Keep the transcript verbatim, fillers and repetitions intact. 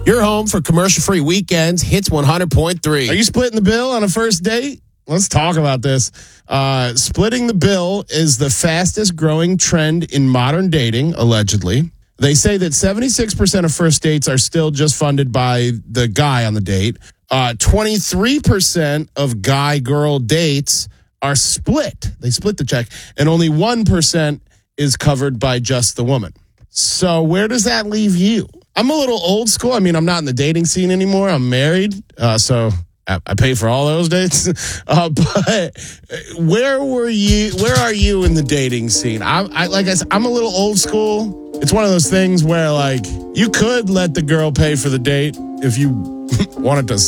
You're home for commercial-free weekends. Hits one hundred point three. Are you splitting the bill on a first date? Let's talk about this. Uh, splitting the bill is the fastest growing trend in modern dating, allegedly. They say that seventy-six percent of first dates are still just funded by the guy on the date. Uh, twenty-three percent of guy-girl dates are split. They split the check. And only one percent is covered by just the woman. So where does that leave you? I'm a little old school. I mean, I'm not in the dating scene anymore. I'm married. Uh, so I, I pay for all those dates. Uh, but where were you? Where are you in the dating scene? I, I like I said, I'm a little old school. It's one of those things where, like, you could let the girl pay for the date if you wanted to